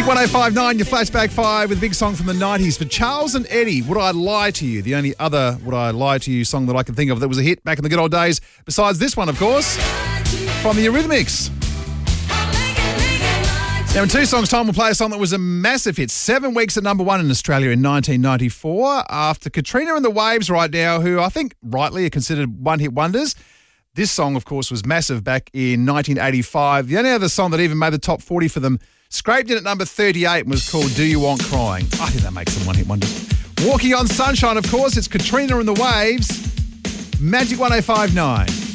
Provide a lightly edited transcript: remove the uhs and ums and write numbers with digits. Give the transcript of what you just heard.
1059, your Flashback 5 with a big song from the 90s for Charles and Eddie, Would I Lie to You? The only other Would I Lie to You song that I can think of that was a hit back in the good old days, besides this one, of course, from the Eurythmics. Now, in 2 songs' time, we'll play a song that was a massive hit. 7 weeks at number 1 in Australia in 1994 after Katrina and the Waves right now, who I think rightly are considered one-hit wonders. This song, of course, was massive back in 1985. The only other song that even made the top 40 for them scraped in at number 38 and was called Do You Want Crying. I think that makes them one-hit wonders. Walking on Sunshine, of course, it's Katrina and the Waves. Magic 1059.